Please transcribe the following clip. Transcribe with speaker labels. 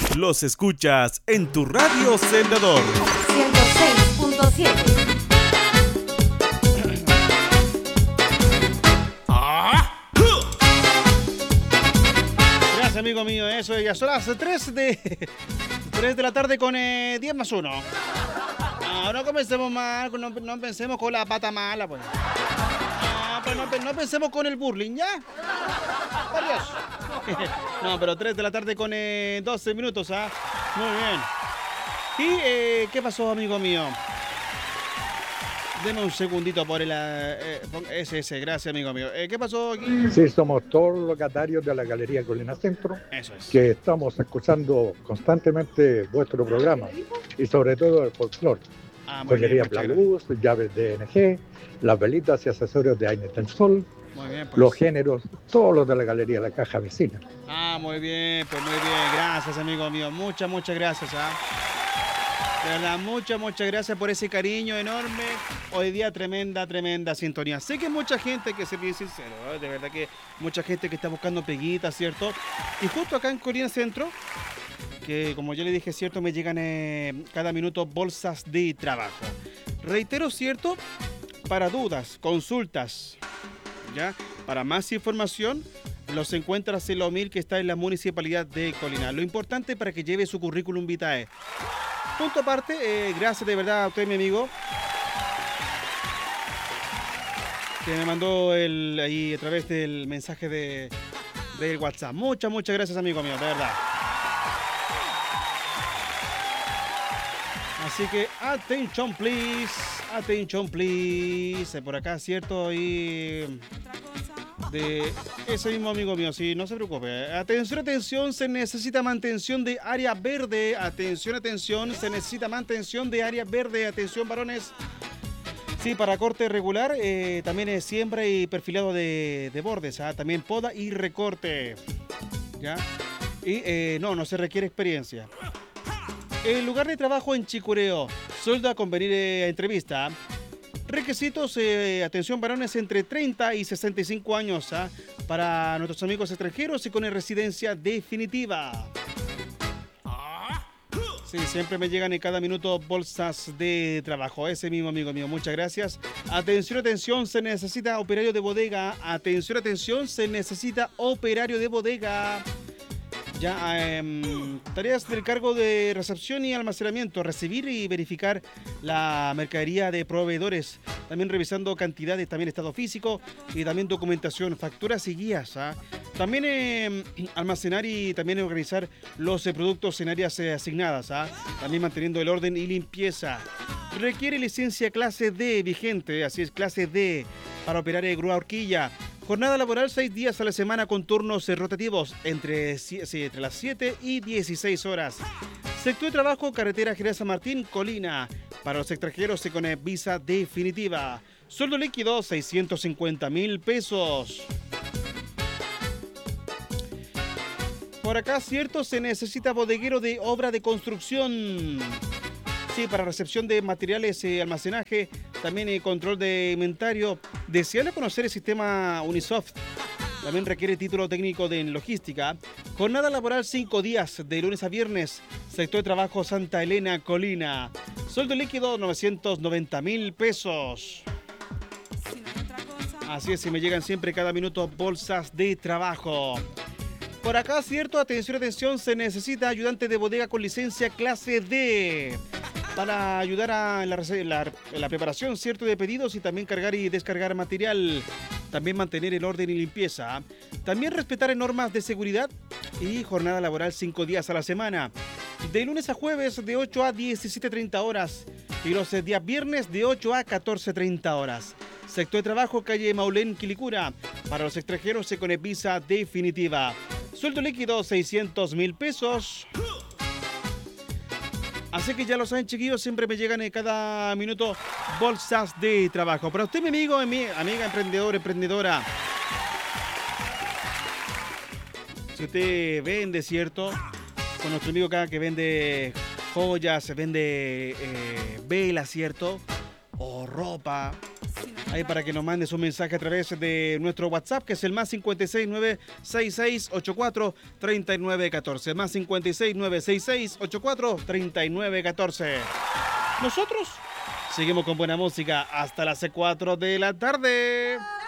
Speaker 1: Los escuchas en tu radio Sembrador
Speaker 2: 106.7.
Speaker 3: Gracias, amigo mío. Eso ya son las 3 de la tarde con 10 más 1. No comencemos mal, no pensemos con la pata mala, pues. Pues no pensemos con el burling, ¿ya? Por Dios. No, pero 3 de la tarde con 12 minutos, ¿ah? Muy bien. ¿Y qué pasó, amigo mío? Deme un segundito por el... ese, gracias, amigo mío. ¿Qué pasó aquí?
Speaker 4: Sí, somos todos los locatarios de la Galería Colina Centro,
Speaker 3: Eso es.
Speaker 4: que estamos escuchando constantemente vuestro programa y sobre todo el folclore. Joyería Plagus, llaves de NG, las velitas y accesorios de Aines del Sol,
Speaker 3: Muy bien, pues.
Speaker 4: los géneros, todos los de la Galería La Caja Vecina.
Speaker 3: Muy bien, pues muy bien. Gracias, amigo mío. Muchas gracias, ¿ah? De verdad, muchas gracias por ese cariño enorme. Hoy día tremenda sintonía. Sé que hay mucha gente, que ser bien sincero, ¿eh? De verdad que mucha gente que está buscando peguitas, ¿cierto? Y justo acá en Colina Centro, que como yo le dije, ¿cierto? Me llegan cada minuto bolsas de trabajo. Reitero, ¿cierto? Para dudas, consultas, ¿ya? Para más información, los encuentras en la OMIL que está en la Municipalidad de Colina. Lo importante para que lleve su currículum vitae. Punto aparte, gracias de verdad a usted, mi amigo, que me mandó ahí a través del mensaje del WhatsApp. Muchas gracias, amigo mío, de verdad. Así que, attention please. Por acá, ¿cierto? Y de ese mismo amigo mío, sí, no se preocupe. Atención, se necesita mantención de área verde. Atención, se necesita mantención de área verde. Atención, varones. Sí, para corte regular, también es siembra y perfilado de bordes, ¿ah? También poda y recorte, ¿ya? Y no se requiere experiencia. El lugar de trabajo en Chicureo, sueldo a convenir a entrevista. Requisitos, atención, varones entre 30 y 65 años, ¿ah? Para nuestros amigos extranjeros y con residencia definitiva. Sí, siempre me llegan en cada minuto bolsas de trabajo. Ese mismo amigo mío, muchas gracias. Atención, se necesita operario de bodega. Atención, se necesita operario de bodega. Ya, tareas del cargo de recepción y almacenamiento, recibir y verificar la mercadería de proveedores, también revisando cantidades, también estado físico y también documentación, facturas y guías, ¿ah? También almacenar y también organizar los productos en áreas asignadas, ¿ah? También manteniendo el orden y limpieza. Requiere licencia clase D vigente, así es, clase D, para operar grúa horquilla. Jornada laboral 6 días a la semana con turnos rotativos entre las 7 y 16 horas. Sector de trabajo, carretera General San Martín, Colina. Para los extranjeros con visa definitiva. Sueldo líquido, 650,000 pesos. Por acá, ¿cierto? Se necesita bodeguero de obra de construcción. Sí, para recepción de materiales, almacenaje, también control de inventario. Desean conocer el sistema Unisoft. También requiere título técnico en logística. Jornada laboral 5 días, de lunes a viernes. Sector de trabajo Santa Elena, Colina. Sueldo líquido 990,000 pesos. Así es, y me llegan siempre cada minuto bolsas de trabajo. Por acá, ¿cierto? Atención, se necesita ayudante de bodega con licencia clase D. Para ayudar a la preparación, ¿cierto?, de pedidos y también cargar y descargar material. También mantener el orden y limpieza. También respetar normas de seguridad y jornada laboral 5 días a la semana. De lunes a jueves de 8 a 17:30 horas y los días viernes de 8 a 14:30 horas. Sector de trabajo, calle Maulén, Quilicura. Para los extranjeros con visa definitiva. Sueldo líquido 600,000 pesos. Así que ya lo saben, chiquillos, siempre me llegan en cada minuto bolsas de trabajo. Para usted, mi amigo, mi amiga emprendedora. Si usted vende, ¿cierto? Con nuestro amigo acá que vende joyas, vende velas, ¿cierto? O ropa. Ahí para que nos mandes un mensaje a través de nuestro WhatsApp, que es el más 569-6684-3914. Más 569-6684-3914. Nosotros seguimos con buena música hasta las 4 de la tarde.